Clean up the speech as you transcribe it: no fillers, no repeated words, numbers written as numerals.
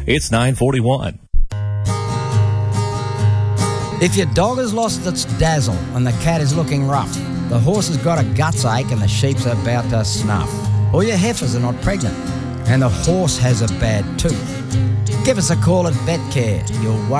It's 9:41. If your dog has lost its dazzle and the cat is looking rough, the horse has got a guts ache and the sheep's about to snuff, or your heifers are not pregnant and the horse has a bad tooth, give us a call at VetCare. You'll